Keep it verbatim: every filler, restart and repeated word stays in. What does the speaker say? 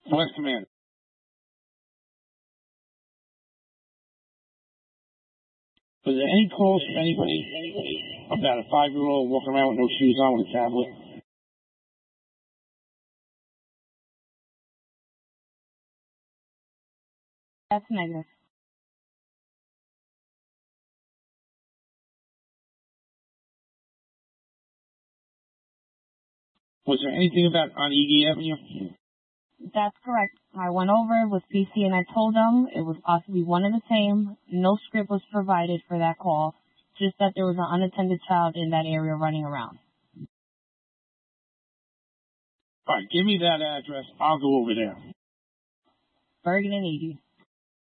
West Command. Was there any calls from anybody about a five-year-old walking around with no shoes on with a tablet? That's negative. Was there anything about on E D Avenue? That's correct. I went over with P C and I told them it was possibly one and the same. No script was provided for that call, just that there was an unattended child in that area running around. All right, give me that address. I'll go over there. Bergen and Edie.